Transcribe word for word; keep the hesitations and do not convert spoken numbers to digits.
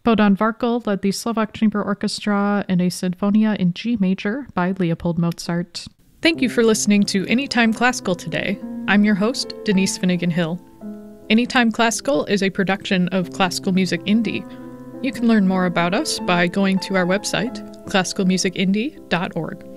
Bohdan Varkel led the Slovak Chamber Orchestra in a Sinfonia in G major by Leopold Mozart. Thank you for listening to Anytime Classical today. I'm your host, Denise Finnegan Hill. Anytime Classical is a production of Classical Music Indie. You can learn more about us by going to our website, classical music indie dot org.